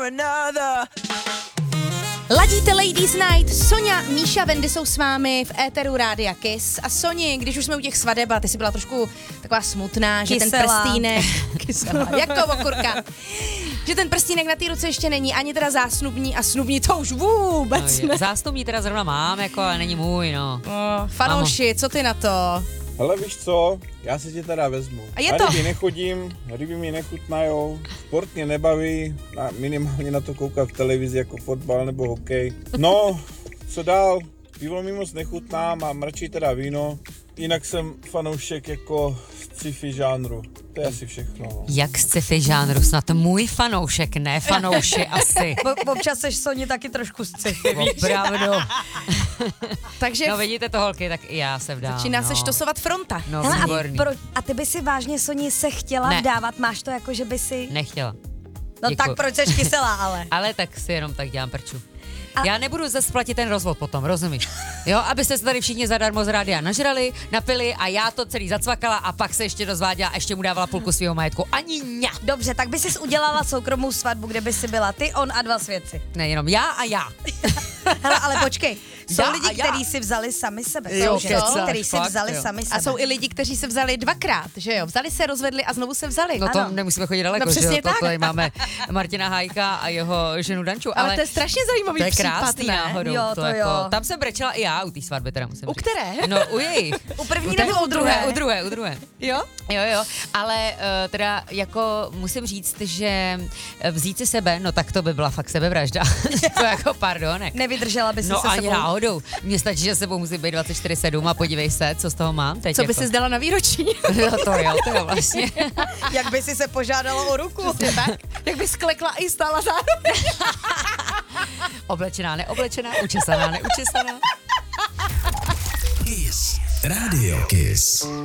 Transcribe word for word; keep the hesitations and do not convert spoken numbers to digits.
for another. Ladíte Ladies Night, Soňa, Míša, Wendy jsou s vámi v éteru Rádia Kiss. A Soni, když už jsme u těch svadeb, a ty jsi byla trošku taková smutná, že Kyselá. ten prstínek, kyselá, jako okurka, že ten prstínek na té ruce ještě není ani teda zásnubní a snubní to už vůbec No, ne. zástupní teda zrovna mám, jako, ale není můj, no. Oh, fanouši, co ty na to? Hele, víš co, já si tě teda vezmu. A je na to? ryby nechodím, ryby mi nechutnajou, sport mě nebaví, na, minimálně na to koukám v televizi jako fotbal nebo hokej. No, co dál, pivo mi moc nechutná, mám radši teda víno, jinak jsem fanoušek jako sci-fi žánru, to je asi všechno. No. Jak sci-fi žánru, snad můj fanoušek, ne fanouši asi. Bo- občas seš Soni taky trošku sci-fi, víš? Opravdu. Takže No vidíte to, holky, tak i já se vdám. začíná no. se štosovat fronta. No, Hele, a, výborný. pro, a ty by si vážně, Soni, se chtěla Ne. vdávat? Máš to jako, že by si... Nechtěla. No děkuju. tak proč seš kyselá, ale? Ale tak si jenom tak dělám prču. A- Já nebudu zase platit ten rozvod potom, rozumíš? Jo, abyste se tady všichni zadarmo z rádia nažrali, napili a já to celý zacvakala a pak se ještě rozváděla a ještě mu dávala půlku svého majetku. Ani ňa. Dobře, tak by si udělala soukromou svatbu, kde by si byla ty, on a dva svědci. Ne, jenom já a já. Hele, ale počkej, jsou Já a lidi, já. kteří si vzali sami sebe. Jo, Jsou ženy, kecáš, kteří si fakt, vzali jo. sami sebe. A jsou i lidi, kteří se vzali dvakrát, že jo? Vzali se, rozvedli a znovu se vzali. No to Ano. nemusíme chodit daleko, No že přesně jo? To, tak. tady máme Martina Hájka a jeho ženu Danču. ale, Ale, to je strašně zajímavý to je případ, krásný ne? náhodou. Jo, to jako, jo. Tam jsem brečela i já u té svatby, teda musím U říct. které? No u jejich. U první té- nebo u druhé? U druhé, u druhé. Jo? Jo, jo, ale uh, teda jako musím říct, že vzít si sebe, no tak to by byla fakt sebevražda. To jako pardonek. Nevydržela by si No se ani sebou. náhodou. Mně stačí, že sebou musí být dvacet čtyři sedm a podívej se, co z toho mám teď. Co by jako. si zdala na výročí? No to jo, to jo vlastně. Jak by si se požádala o ruku? Přesně tak? Jak by sklekla i stála zároveň. Oblečená, neoblečená, učesaná, neučesaná. Kiss. Radio Kiss.